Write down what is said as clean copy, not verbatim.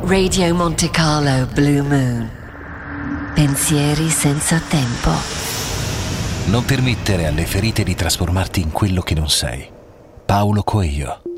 Radio Monte Carlo Blue Moon. Pensieri senza tempo. Non permettere alle ferite di trasformarti in quello che non sei. Paulo Coelho.